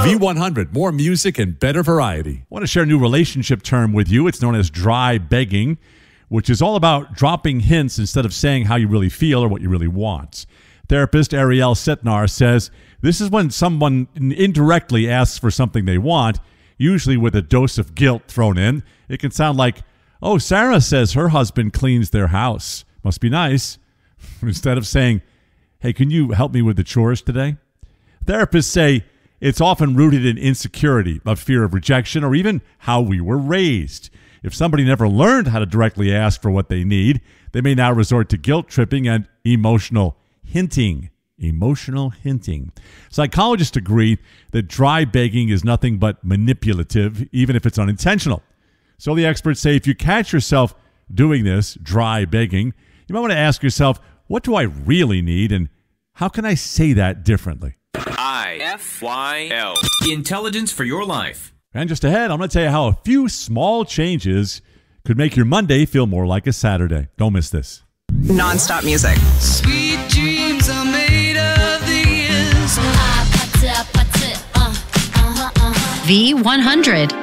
V100, more music and better variety. I want to share a new relationship term with you. It's known as dry begging, which is all about dropping hints instead of saying how you really feel or what you really want. Therapist Ariel Setnar says this is when someone indirectly asks for something they want, usually with a dose of guilt thrown in. It can sound like, oh, Sarah says her husband cleans their house. Must be nice. Instead of saying, hey, can you help me with the chores today? Therapists say it's often rooted in insecurity, a fear of rejection, or even how we were raised. If somebody never learned how to directly ask for what they need, they may now resort to guilt tripping and emotional hinting. Emotional hinting. Psychologists agree that dry begging is nothing but manipulative, even if it's unintentional. So the experts say if you catch yourself doing this, dry begging, you might want to ask yourself, what do I really need, and how can I say that differently? IFYL. Intelligence for your life. And just ahead, I'm going to tell you how a few small changes could make your Monday feel more like a Saturday. Don't miss this. Non-stop music. Sweet dreams are made of these. V100.